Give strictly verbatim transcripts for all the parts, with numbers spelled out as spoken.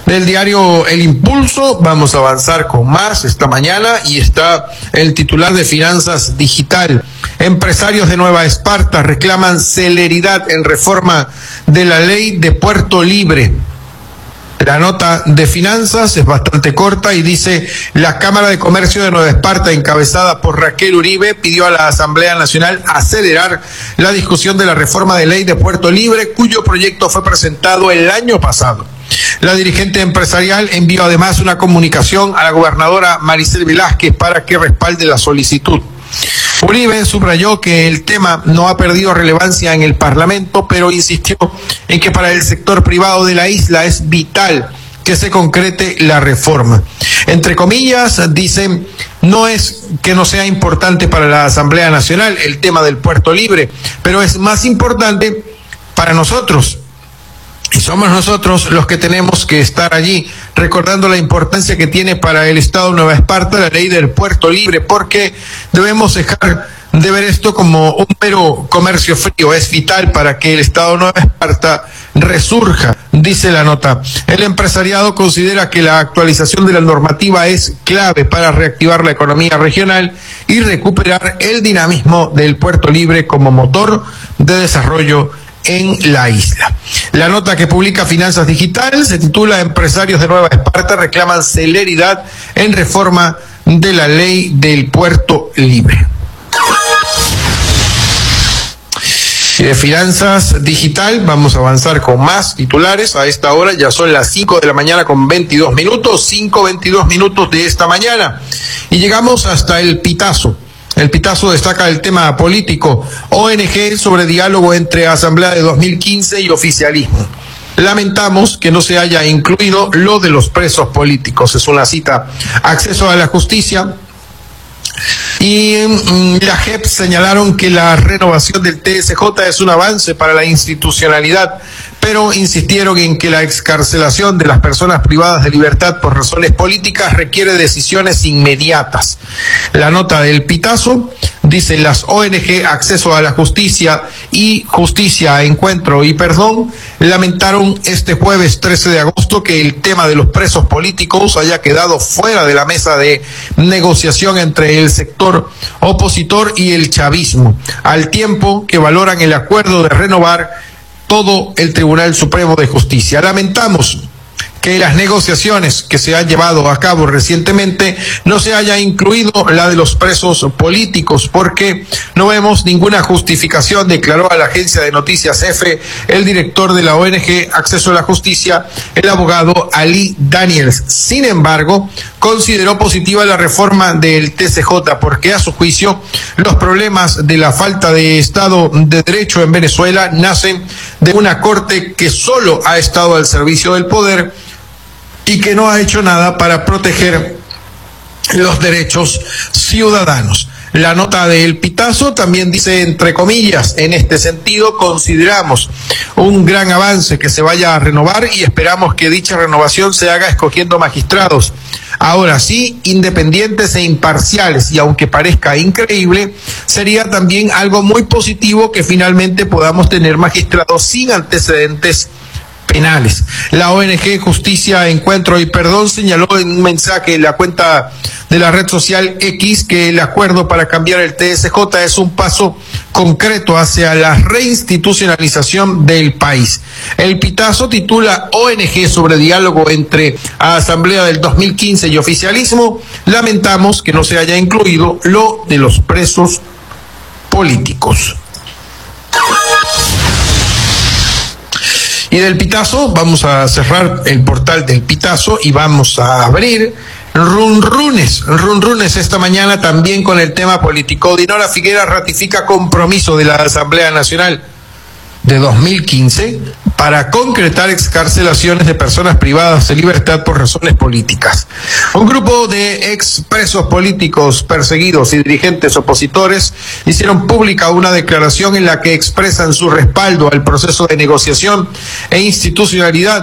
Del diario El Impulso vamos a avanzar con más esta mañana y está el titular de Finanzas Digital. Empresarios de Nueva Esparta reclaman celeridad en reforma de la ley de Puerto Libre. La nota de finanzas es bastante corta y dice: la Cámara de Comercio de Nueva Esparta, encabezada por Raquel Uribe, pidió a la Asamblea Nacional acelerar la discusión de la reforma de ley de Puerto Libre, cuyo proyecto fue presentado el año pasado. La dirigente empresarial envió además una comunicación a la gobernadora Maricel Velázquez para que respalde la solicitud. Uribe subrayó que el tema no ha perdido relevancia en el Parlamento, pero insistió en que para el sector privado de la isla es vital que se concrete la reforma. Entre comillas, dicen, no es que no sea importante para la Asamblea Nacional el tema del Puerto Libre, pero es más importante para nosotros. Y somos nosotros los que tenemos que estar allí, recordando la importancia que tiene para el Estado de Nueva Esparta la ley del Puerto Libre, porque debemos dejar de ver esto como un mero comercio frío. Es vital para que el Estado de Nueva Esparta resurja, dice la nota. El empresariado considera que la actualización de la normativa es clave para reactivar la economía regional y recuperar el dinamismo del Puerto Libre como motor de desarrollo en la isla. La nota que publica Finanzas Digital se titula: Empresarios de Nueva Esparta reclaman celeridad en reforma de la ley del Puerto Libre. Y de Finanzas Digital vamos a avanzar con más titulares. A esta hora ya son las cinco de la mañana con veintidós minutos, cinco veintidós minutos de esta mañana. Y llegamos hasta el Pitazo. El Pitazo destaca el tema político: O N G sobre diálogo entre Asamblea de dos mil quince y oficialismo. Lamentamos que no se haya incluido lo de los presos políticos. Es una cita. Acceso a la justicia y mm, la J E P señalaron que la renovación del T S J es un avance para la institucionalidad, pero insistieron en que la excarcelación de las personas privadas de libertad por razones políticas requiere decisiones inmediatas. La nota del Pitazo dice: las O N G Acceso a la Justicia y Justicia, Encuentro y Perdón lamentaron este jueves trece de agosto que el tema de los presos políticos haya quedado fuera de la mesa de negociación entre el sector opositor y el chavismo, al tiempo que valoran el acuerdo de renovar todo el Tribunal Supremo de Justicia. Lamentamos que las negociaciones que se han llevado a cabo recientemente no se haya incluido la de los presos políticos, porque no vemos ninguna justificación, declaró a la agencia de noticias EFE el director de la O N G Acceso a la Justicia, el abogado Ali Daniels. Sin embargo, consideró positiva la reforma del T C J porque, a su juicio, los problemas de la falta de Estado de Derecho en Venezuela nacen de una corte que solo ha estado al servicio del poder y que no ha hecho nada para proteger los derechos ciudadanos. La nota del Pitazo también dice, entre comillas, en este sentido consideramos un gran avance que se vaya a renovar y esperamos que dicha renovación se haga escogiendo magistrados, ahora sí, independientes e imparciales, y aunque parezca increíble, sería también algo muy positivo que finalmente podamos tener magistrados sin antecedentes penales. La O N G Justicia, Encuentro y Perdón señaló en un mensaje en la cuenta de la red social X que el acuerdo para cambiar el T S J es un paso concreto hacia la reinstitucionalización del país. El Pitazo titula: O N G sobre diálogo entre Asamblea del dos mil quince y oficialismo. Lamentamos que no se haya incluido lo de los presos políticos. Y del Pitazo vamos a cerrar el portal del Pitazo y vamos a abrir Runrunes. Runrunes esta mañana también con el tema político. Dinora Figuera ratifica compromiso de la Asamblea Nacional de dos mil quince para concretar excarcelaciones de personas privadas de libertad por razones políticas. Un grupo de expresos políticos perseguidos y dirigentes opositores hicieron pública una declaración en la que expresan su respaldo al proceso de negociación e institucionalidad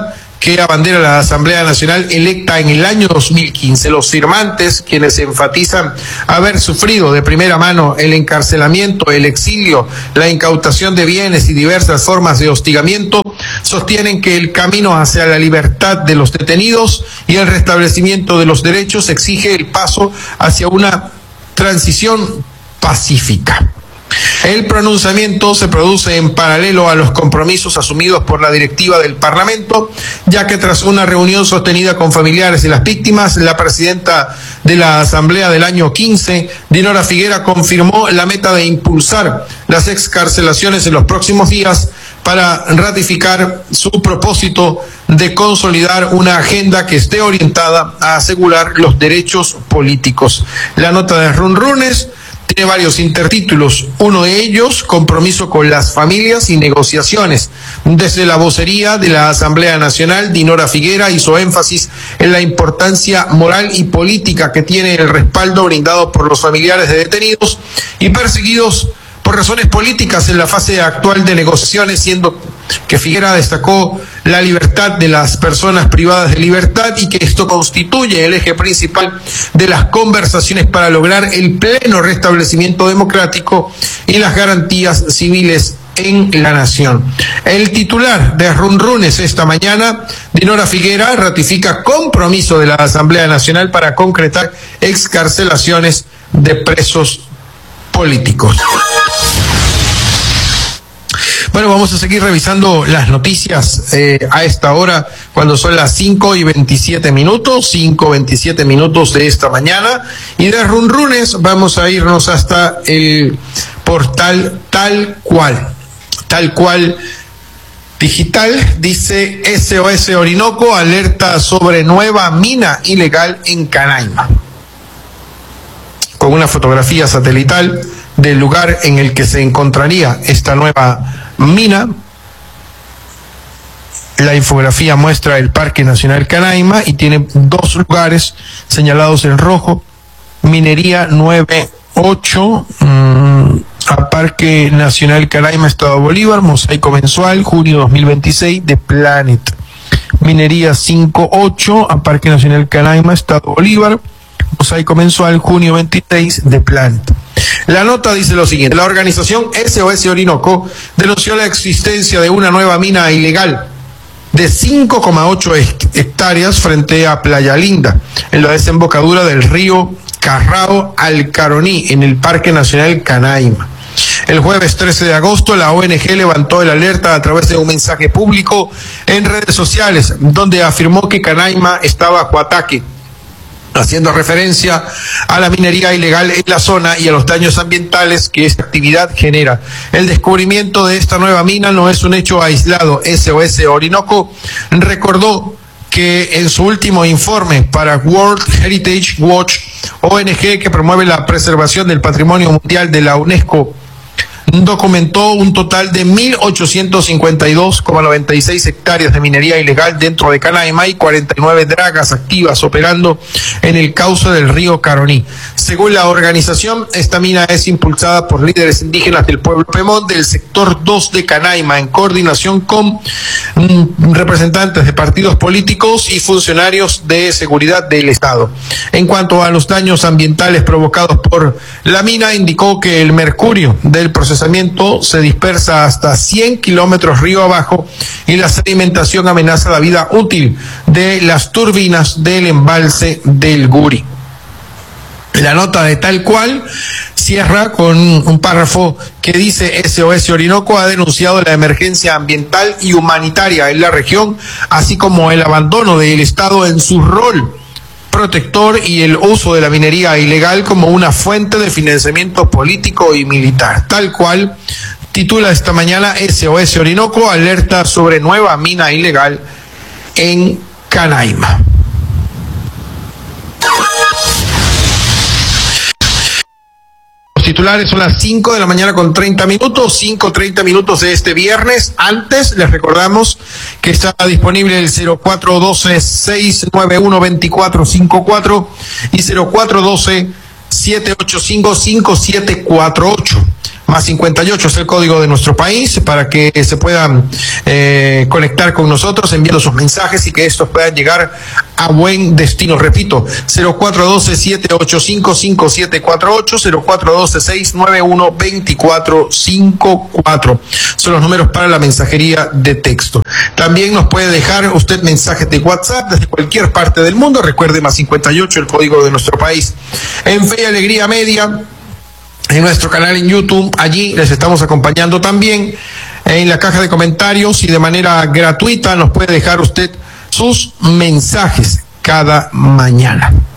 que abandera la Asamblea Nacional electa en el año dos mil quince. Los firmantes, quienes enfatizan haber sufrido de primera mano el encarcelamiento, el exilio, la incautación de bienes y diversas formas de hostigamiento, sostienen que el camino hacia la libertad de los detenidos y el restablecimiento de los derechos exige el paso hacia una transición pacífica. El pronunciamiento se produce en paralelo a los compromisos asumidos por la directiva del Parlamento, ya que tras una reunión sostenida con familiares de las víctimas, la presidenta de la Asamblea del año quince, Dinora Figuera, confirmó la meta de impulsar las excarcelaciones en los próximos días para ratificar su propósito de consolidar una agenda que esté orientada a asegurar los derechos políticos. La nota de Runrunes tiene varios intertítulos, uno de ellos, compromiso con las familias y negociaciones. Desde la vocería de la Asamblea Nacional, Dinora Figuera hizo énfasis en la importancia moral y política que tiene el respaldo brindado por los familiares de detenidos y perseguidos por razones políticas en la fase actual de negociaciones, siendo que Figuera destacó la libertad de las personas privadas de libertad y que esto constituye el eje principal de las conversaciones para lograr el pleno restablecimiento democrático y las garantías civiles en la nación. El titular de Runrunes esta mañana, Dinora Figuera, ratifica compromiso de la Asamblea Nacional para concretar excarcelaciones de presos políticos. Bueno, vamos a seguir revisando las noticias eh, a esta hora, cuando son las cinco y veintisiete minutos, cinco veintisiete minutos de esta mañana. Y de Runrunes vamos a irnos hasta el portal Tal Cual. Tal Cual Digital dice: S O S Orinoco alerta sobre nueva mina ilegal en Canaima. Con una fotografía satelital del lugar en el que se encontraría esta nueva mina. La infografía muestra el Parque Nacional Canaima y tiene dos lugares señalados en rojo: Minería nueve ocho, mmm, a Parque Nacional Canaima, Estado Bolívar, mosaico mensual, junio dos mil veintiséis, de Planet. Minería cinco ocho, a Parque Nacional Canaima, Estado Bolívar, mosaico mensual, junio veintiséis, de Planet. La nota dice lo siguiente: la organización S O S Orinoco denunció la existencia de una nueva mina ilegal de cinco coma ocho hectáreas frente a Playa Linda, en la desembocadura del río Carrao al Caroní, en el Parque Nacional Canaima. El jueves trece de agosto, la O N G levantó el alerta a través de un mensaje público en redes sociales, donde afirmó que Canaima está bajo ataque, haciendo referencia a la minería ilegal en la zona y a los daños ambientales que esta actividad genera. El descubrimiento de esta nueva mina no es un hecho aislado. S O S Orinoco recordó que en su último informe para World Heritage Watch, O N G que promueve la preservación del patrimonio mundial de la UNESCO, documentó un total de mil ochocientos cincuenta y dos coma noventa y seis hectáreas de minería ilegal dentro de Canaima y cuarenta y nueve dragas activas operando en el cauce del río Caroní. Según la organización, esta mina es impulsada por líderes indígenas del pueblo Pemón del sector dos de Canaima, en coordinación con mm, representantes de partidos políticos y funcionarios de seguridad del Estado. En cuanto a los daños ambientales provocados por la mina, indicó que el mercurio del procesamiento se dispersa hasta cien kilómetros río abajo y la sedimentación amenaza la vida útil de las turbinas del embalse del Guri. La nota de Tal Cual cierra con un párrafo que dice: S O S Orinoco ha denunciado la emergencia ambiental y humanitaria en la región, así como el abandono del Estado en su rol protector y el uso de la minería ilegal como una fuente de financiamiento político y militar. Tal Cual titula esta mañana: S O S Orinoco alerta sobre nueva mina ilegal en Canaima. Los titulares son las cinco de la mañana con treinta minutos, cinco treinta minutos de este viernes. Antes les recordamos que está disponible el cero cuatro uno dos, seis nueve uno, dos cuatro cinco cuatro y cero cuatro uno dos, siete ocho cinco, cinco siete cuatro ocho. Más cincuenta y ocho es el código de nuestro país para que se puedan eh, conectar con nosotros enviando sus mensajes y que estos puedan llegar a buen destino. Repito, cero cuatro uno dos, siete ocho cinco, cinco siete cuatro ocho, cero cuatro uno dos, seis nueve uno, dos cuatro cinco cuatro. Son los números para la mensajería de texto. También nos puede dejar usted mensajes de WhatsApp desde cualquier parte del mundo. Recuerde, más cincuenta y ocho, el código de nuestro país. En Fe y Alegría Media, en nuestro canal en YouTube, allí les estamos acompañando también. En la caja de comentarios y de manera gratuita nos puede dejar usted sus mensajes cada mañana.